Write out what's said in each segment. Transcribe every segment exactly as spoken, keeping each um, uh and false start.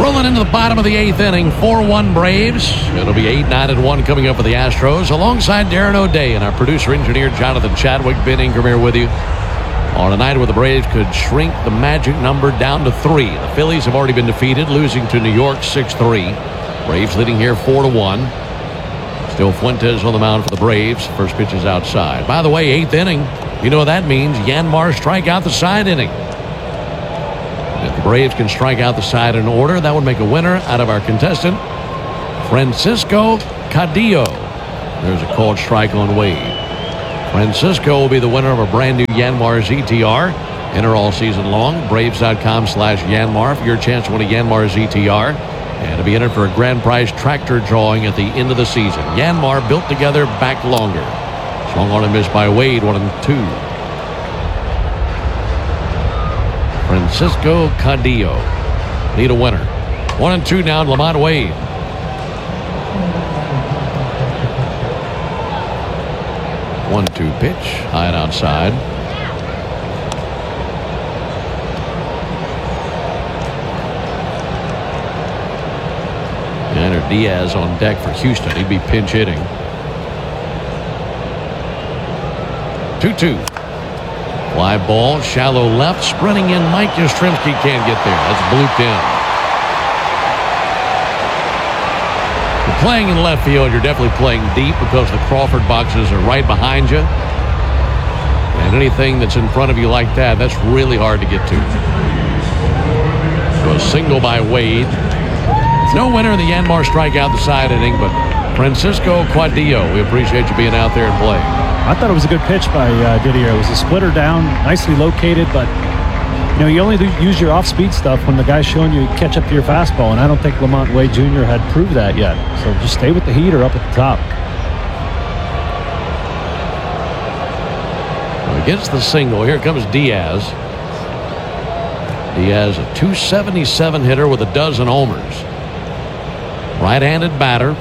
Rolling into the bottom of the eighth inning, four one Braves. It'll be eight nine and one coming up for the Astros. Alongside Darren O'Day and our producer-engineer Jonathan Chadwick, Ben Ingram here with you on a night where the Braves could shrink the magic number down to three. The Phillies have already been defeated, losing to New York six three. Braves leading here four to one. Still Fuentes on the mound for the Braves. First pitch is outside. By the way, eighth inning, you know what that means. Yanmar strike out the side inning. If the Braves can strike out the side in order, that would make a winner out of our contestant, Francisco Cadillo. There's a called strike on Wade. Francisco will be the winner of a brand new Yanmar Z T R. Enter all season long. Braves.com slash Yanmar for your chance to win a Yanmar Z T R. And to be entered for a grand prize tractor drawing at the end of the season. Yanmar built together, back longer. Swung on and missed by Wade, one and two. Francisco Cadillo need a winner. One and two now, Lamont Wade. One two pitch, high and outside. Enter Diaz on deck for Houston. He'd be pinch hitting. two two. Fly ball, shallow left, sprinting in. Mike Yastrzemski can't get there. That's blooped in. You're playing in left field. You're definitely playing deep because the Crawford boxes are right behind you. And anything that's in front of you like that, that's really hard to get to. So a single by Wade. No winner in the Yanmar strikeout the side inning, but Francisco Cadillo, we appreciate you being out there and playing. I thought it was a good pitch by uh, Didier. It was a splitter down, nicely located, but you know, you only use your off-speed stuff when the guy's showing you catch up to your fastball, and I don't think Lamont Wade Junior had proved that yet. So just stay with the heat or up at the top. Well, against the single, here comes Diaz. Diaz, a two seventy-seven hitter with a dozen homers. Right-handed batter.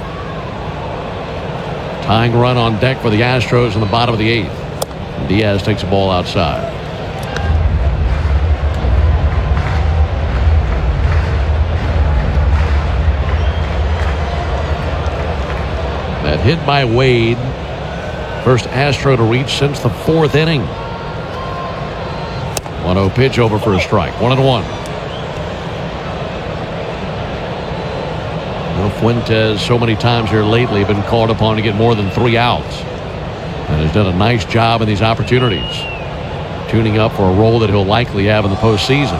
Tying run on deck for the Astros in the bottom of the eighth. And Diaz takes the ball outside. That hit by Wade. First Astro to reach since the fourth inning. one oh pitch over for a strike. One and one. Fuentes so many times here lately been called upon to get more than three outs and has done a nice job in these opportunities, tuning up for a role that he'll likely have in the postseason.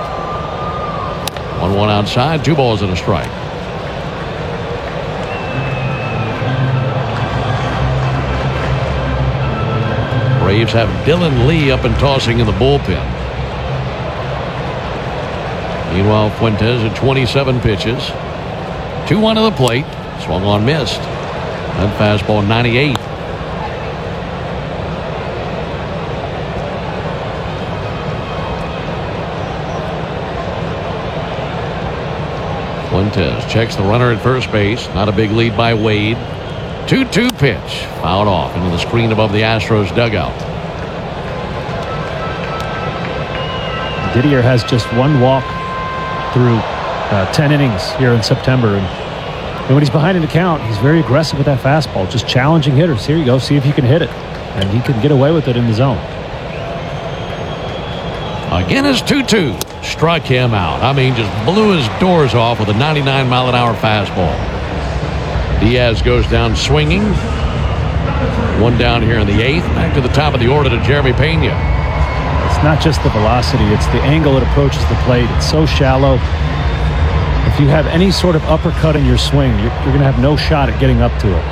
one one outside, two balls and a strike. Braves have Dylan Lee up and tossing in the bullpen. Meanwhile, Fuentes at twenty-seven pitches. two one to the plate. Swung on, missed. That fastball ninety-eight. Fuentes checks the runner at first base. Not a big lead by Wade. two two pitch. Fouled off into the screen above the Astros dugout. Didier has just one walk through uh, ten innings here in September. And, and when he's behind in the count, he's very aggressive with that fastball, just challenging hitters. Here you go, see if you can hit it. And he can get away with it in the zone. Again, it's two two. Struck him out. I mean, just blew his doors off with a ninety-nine mile an hour fastball. Diaz goes down swinging. One down here in the eighth. Back to the top of the order to Jeremy Pena. It's not just the velocity, it's the angle it approaches the plate. It's so shallow. If you have any sort of uppercut in your swing, you're, you're going to have no shot at getting up to it.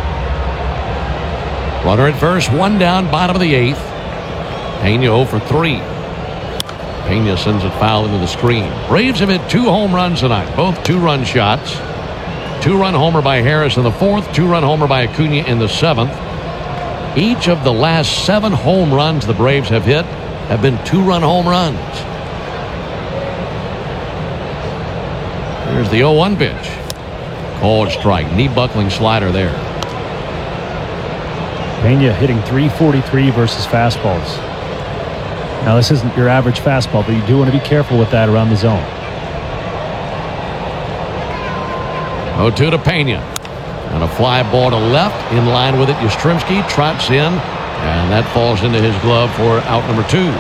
Runner at first, one down, bottom of the eighth. Pena oh for three. Pena sends it foul into the screen. Braves have hit two home runs tonight, both two-run shots. Two-run homer by Harris in the fourth, two-run homer by Acuna in the seventh. Each of the last seven home runs the Braves have hit have been two-run home runs. Here's the oh one pitch. Called strike. Knee buckling slider there. Pena hitting three forty-three versus fastballs. Now, this isn't your average fastball, but you do want to be careful with that around the zone. oh two to Pena. And a fly ball to left. In line with it, Yastrzemski trots in. And that falls into his glove for out number two.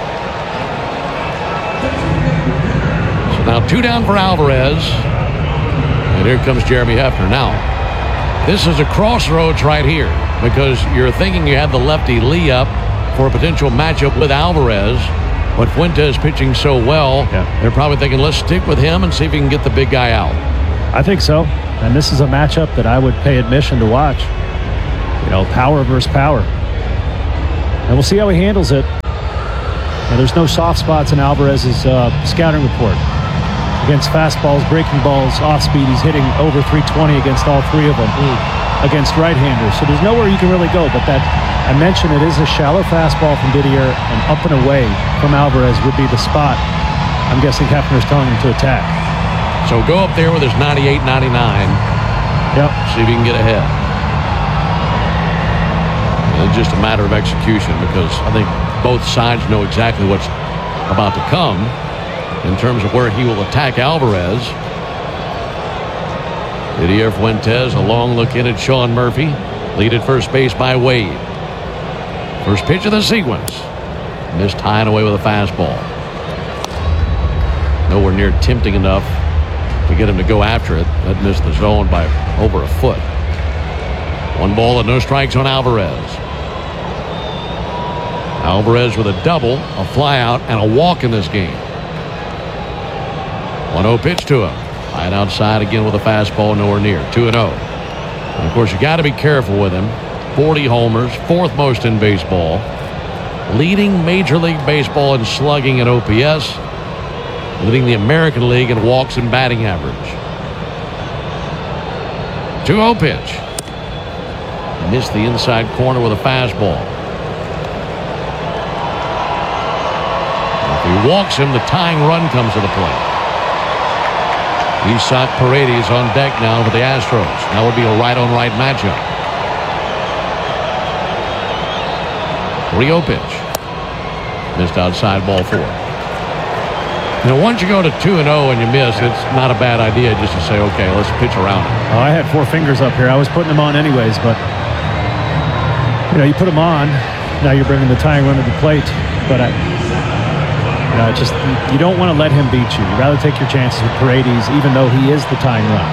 So now two down for Alvarez. And here comes Jeremy Hefner. Now, this is a crossroads right here because you're thinking you have the lefty Lee up for a potential matchup with Alvarez. But Fuentes pitching so well, yeah. They're probably thinking, let's stick with him and see if we can get the big guy out. I think so. And this is a matchup that I would pay admission to watch. You know, power versus power. And we'll see how he handles it. Now, there's no soft spots in Alvarez's uh, scouting report. Against fastballs, breaking balls, off speed, he's hitting over three twenty against all three of them. Mm. Against right-handers. So there's nowhere you can really go. But that, I mentioned it is a shallow fastball from Didier, and up and away from Alvarez would be the spot I'm guessing Hefner's telling him to attack. So go up there with his ninety-eight ninety-nine. Yep. See if you can get ahead. It's just a matter of execution because I think both sides know exactly what's about to come in terms of where he will attack Alvarez. Didier Fuentes, a long look in at Sean Murphy. Lead at first base by Wade. First pitch of the sequence. Missed high and away with a fastball. Nowhere near tempting enough to get him to go after it. That missed the zone by over a foot. One ball and no strikes on Alvarez. Alvarez with a double, a fly out, and a walk in this game. one oh pitch to him. High outside again with a fastball, nowhere near. two and oh. And of course, you got to be careful with him. forty homers, fourth most in baseball. Leading Major League Baseball in slugging and O P S. Leading the American League in walks and batting average. two oh pitch. Missed the inside corner with a fastball. If he walks him, the tying run comes to the plate. Isak Paredes on deck now for the Astros. That would be a right-on-right matchup. three oh pitch. Missed outside, ball four. You know, once you go to two and oh and you miss, it's not a bad idea just to say, okay, let's pitch around it. Oh, I had four fingers up here. I was putting them on anyways, but, you know, you put them on, now you're bringing the tying run to the plate. But I... You know, just you don't want to let him beat you. You'd rather take your chances with Paredes, even though he is the tying run.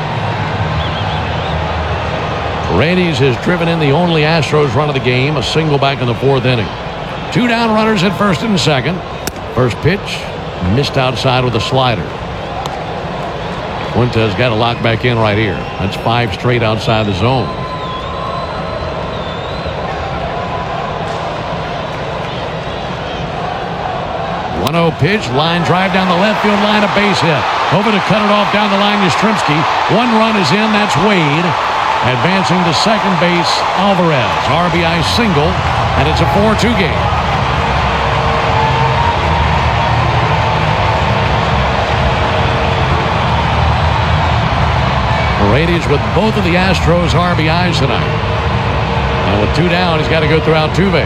Paredes has driven in the only Astros run of the game, a single back in the fourth inning. Two down runners at first and second. First pitch, missed outside with a slider. Fuentes got to lock back in right here. That's five straight outside the zone. one oh pitch, line drive down the left field line, a base hit. Over to cut it off down the line, Yastrzemski. One run is in, that's Wade. Advancing to second base, Alvarez. R B I single, and it's a four two game. Paredes with both of the Astros R B Is tonight. And with two down, he's got to go through Altuve.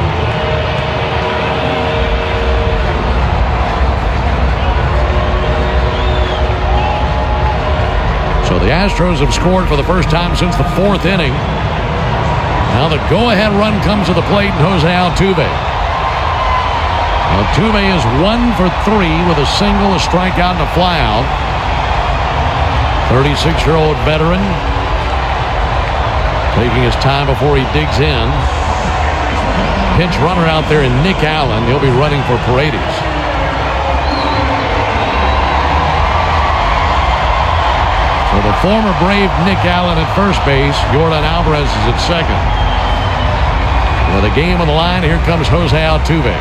So the Astros have scored for the first time since the fourth inning. Now the go-ahead run comes to the plate, and Jose Altuve. Altuve is one for three with a single, a strikeout, and a flyout. thirty-six-year-old veteran taking his time before he digs in. Pinch runner out there in Nick Allen. He'll be running for Paredes. So the former Brave Nick Allen at first base. Yordan Alvarez is at second. With a game on the line, here comes Jose Altuve.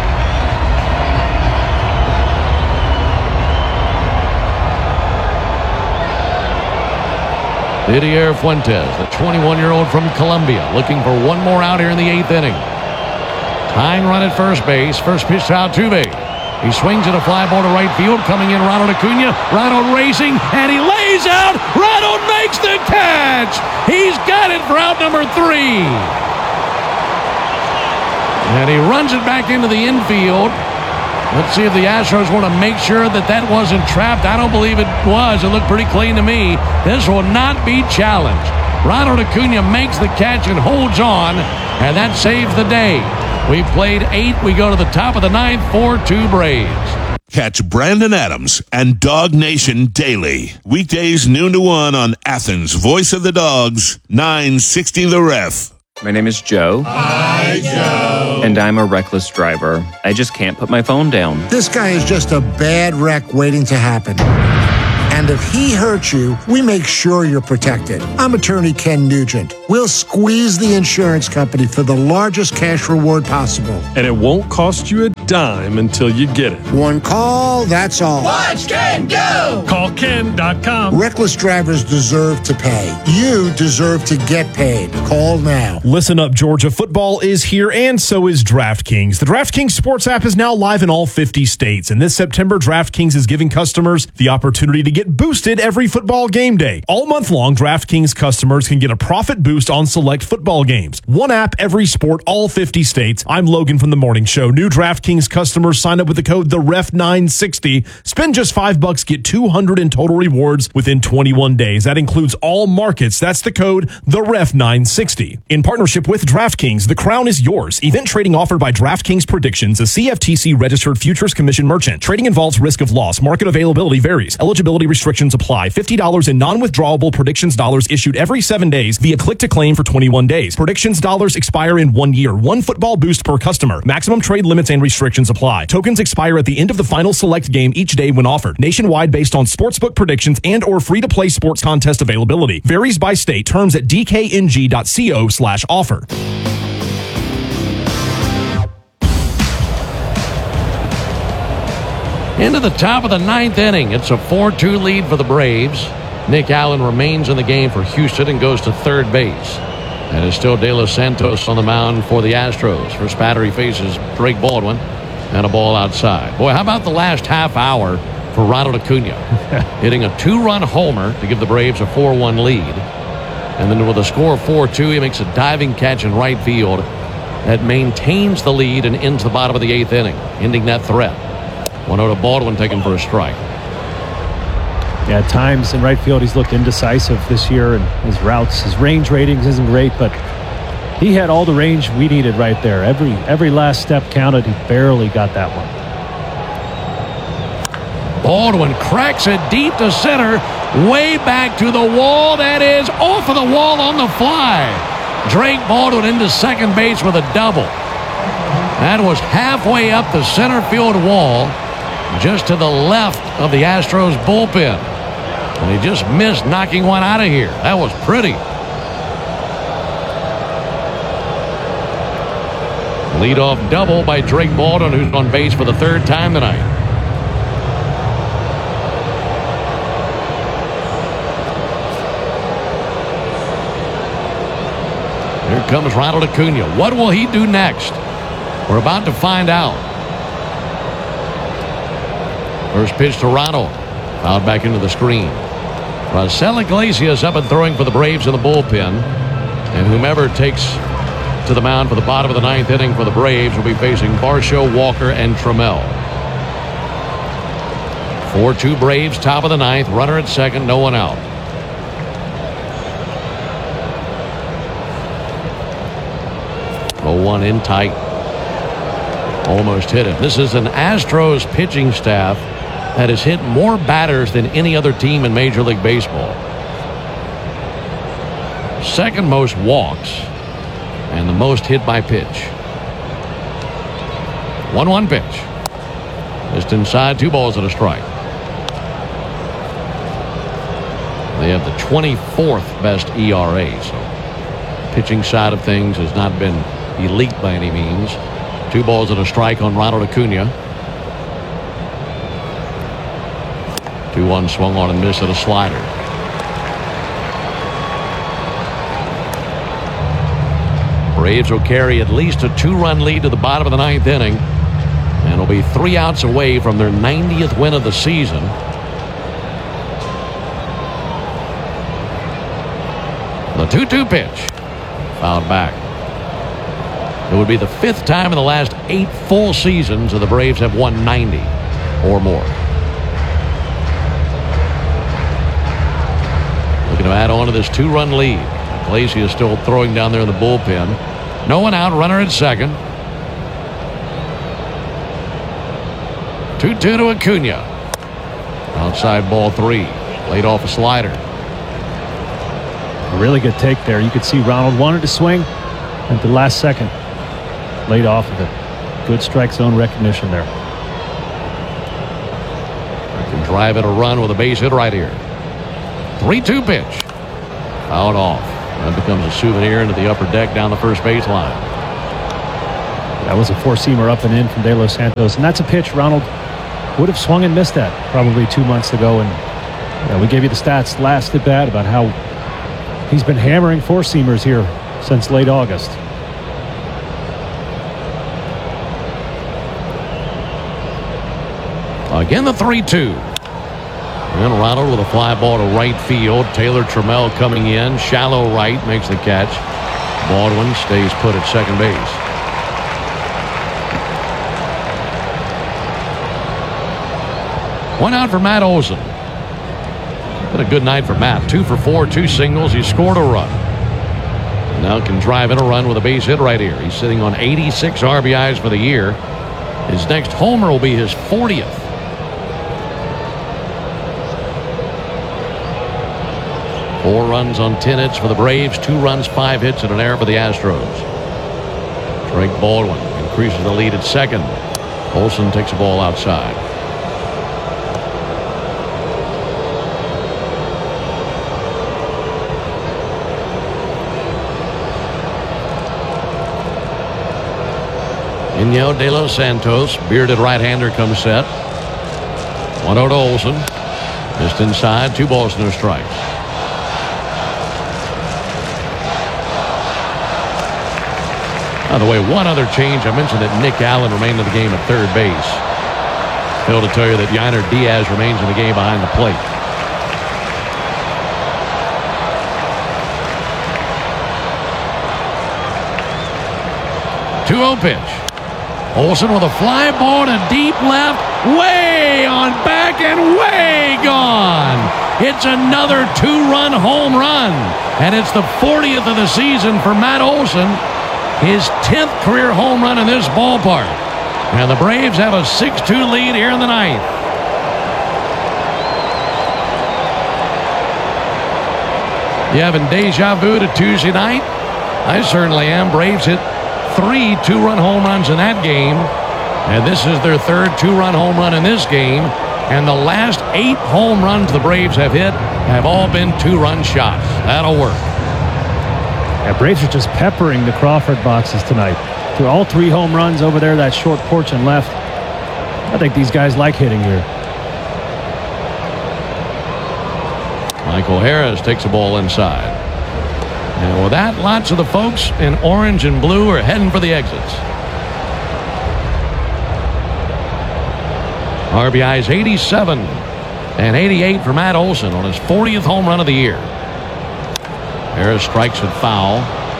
Didier Fuentes, the twenty-one-year-old from Colombia, looking for one more out here in the eighth inning. Tying run at first base. First pitch to Altuve. He swings at a fly ball to right field. Coming in, Ronald Acuna. Ronald racing, and he lays out. Ronald makes the catch. He's got it for out number three. And he runs it back into the infield. Let's see if the Astros want to make sure that that wasn't trapped. I don't believe it was. It looked pretty clean to me. This will not be challenged. Ronald Acuna makes the catch and holds on, and that saves the day. We played eight. We go to the top of the ninth, four two Braves. Catch Brandon Adams and Dog Nation daily. Weekdays noon to one on Athens' Voice of the Dogs, nine sixty The Ref. My name is Joe. Hi, Joe. And I'm a reckless driver. I just can't put my phone down. This guy is just a bad wreck waiting to happen. And if he hurts you, we make sure you're protected. I'm attorney Ken Nugent. We'll squeeze the insurance company for the largest cash reward possible. And it won't cost you a dime until you get it. One call, that's all. Watch Ken go! Call Ken dot com. Reckless drivers deserve to pay. You deserve to get paid. Call now. Listen up, Georgia. Football is here, and so is DraftKings. The DraftKings Sports app is now live in all fifty states, and this September, DraftKings is giving customers the opportunity to get boosted every football game day. All month long, DraftKings customers can get a profit boost on select football games. One app, every sport, all fifty states. I'm Logan from The Morning Show. New DraftKings customers sign up with the code the ref nine sixty. Spend just five bucks, get two hundred in total rewards within twenty-one days. That includes all markets. That's the code the ref nine sixty. In partnership with DraftKings, the crown is yours. Event trading offered by DraftKings Predictions, a C F T C registered futures commission merchant. Trading involves risk of loss. Market availability varies. Eligibility restrictions apply. fifty dollars in non-withdrawable predictions dollars issued every seven days via click-to-claim for twenty-one days. Predictions dollars expire in one year. One football boost per customer. Maximum trade limits and restrictions apply. Tokens expire at the end of the final select game each day when offered. Nationwide based on sportsbook predictions and or free-to-play sports contest availability. Varies by state. Terms at d k n g dot co slash offer. Into the top of the ninth inning. It's a four two lead for the Braves. Nick Allen remains in the game for Houston and goes to third base. And it's still De Los Santos on the mound for the Astros. First batter he faces Drake Baldwin and a ball outside. Boy, how about the last half hour for Ronald Acuna? Hitting a two-run homer to give the Braves a four one lead. And then with a score of four two, he makes a diving catch in right field that maintains the lead and ends the bottom of the eighth inning, ending that threat. one oh to Baldwin taken for a strike. Yeah, at times in right field he's looked indecisive this year, and his routes, his range ratings isn't great, but he had all the range we needed right there. Every every last step counted. He barely got that one. Baldwin cracks it deep to center, way back to the wall. That is off of the wall on the fly. Drake Baldwin into second base with a double. That was halfway up the center field wall, just to the left of the Astros bullpen. And he just missed knocking one out of here. That was pretty. Leadoff double by Drake Baldwin, who's on base for the third time tonight. Here comes Ronald Acuna. What will he do next? We're about to find out. First pitch to Ronald. Fouled back into the screen. Raisel Iglesias up and throwing for the Braves in the bullpen. And whomever takes to the mound for the bottom of the ninth inning for the Braves will be facing Varsho, Walker, and Trammell. four two Braves, top of the ninth. Runner at second, no one out. oh one in tight. Almost hit it. This is an Astros pitching staff that has hit more batters than any other team in Major League Baseball. Second most walks and the most hit by pitch. one one pitch. Just inside, two balls and a strike. They have the twenty-fourth best E R A, so pitching side of things has not been elite by any means. Two balls and a strike on Ronald Acuna. two one swung on and missed at a slider. Braves will carry at least a two-run lead to the bottom of the ninth inning and will be three outs away from their ninetieth win of the season. The two two pitch. Fouled back. It would be the fifth time in the last eight full seasons that the Braves have won ninety or more. Looking to add on to this two-run lead. Lacey is still throwing down there in the bullpen. No one out, runner at second. two two to Acuna. Outside ball three. Laid off a slider. A really good take there. You could see Ronald wanted to swing at the last second. Laid off of it. Good strike zone recognition there. Can drive in a run with a base hit right here. three two pitch. Fouled off. That becomes a souvenir into the upper deck down the first baseline. That was a four-seamer up and in from De Los Santos. And that's a pitch Ronald would have swung and missed that probably two months ago. And you know, we gave you the stats last at bat about how he's been hammering four-seamers here since late August. Again, the three two. And Ronald with a fly ball to right field. Taylor Trammell coming in. Shallow right makes the catch. Baldwin stays put at second base. One out for Matt Olson. Been a good night for Matt. Two for four, two singles. He scored a run. Now can drive in a run with a base hit right here. He's sitting on eighty-six R B Is for the year. His next homer will be his fortieth. Four runs on ten hits for the Braves. Two runs, five hits, and an error for the Astros. Drake Baldwin increases the lead at second. Olson takes the ball outside. Inyo De Los Santos, bearded right-hander, comes set. one oh to Olson. Just inside, two balls, no strikes. By the way, one other change. I mentioned that Nick Allen remained in the game at third base. Failed to tell you that Yainer Diaz remains in the game behind the plate. two oh pitch. Olson with a fly ball to deep left. Way on back and way gone. It's another two-run home run. And it's the fortieth of the season for Matt Olson. His tenth career home run in this ballpark. And the Braves have a six two lead here in the ninth. You having deja vu to Tuesday night? I certainly am. Braves hit three two-run home runs in that game. And this is their third two-run home run in this game. And the last eight home runs the Braves have hit have all been two-run shots. That'll work. Yeah, Braves are just peppering the Crawford boxes tonight. Through all three home runs over there, that short porch and left. I think these guys like hitting here. Michael Harris takes the ball inside. And with that, lots of the folks in orange and blue are heading for the exits. R B Is eighty-seven and eighty-eight for Matt Olson on his fortieth home run of the year. Harris strikes it foul.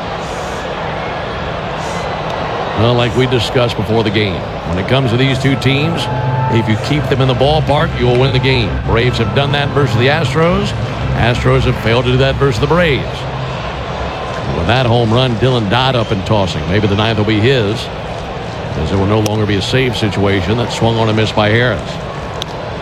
Well, like we discussed before the game, when it comes to these two teams, if you keep them in the ballpark, you'll win the game. Braves have done that versus the Astros. Astros have failed to do that versus the Braves. With that home run, Dylan Dodd up and tossing. Maybe the ninth will be his, as it will no longer be a save situation that swung on and missed by Harris.